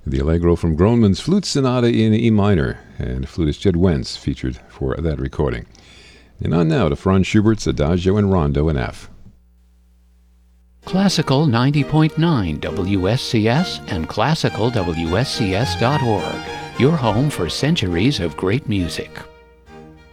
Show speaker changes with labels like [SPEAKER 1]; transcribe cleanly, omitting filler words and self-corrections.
[SPEAKER 1] The Allegro from Groneman's Flute Sonata in E minor, and flutist Jed Wentz featured for that recording. And on now to Franz Schubert's Adagio and Rondo in F.
[SPEAKER 2] Classical 90.9 WSCS and classicalwscs.org, your home for centuries of great music.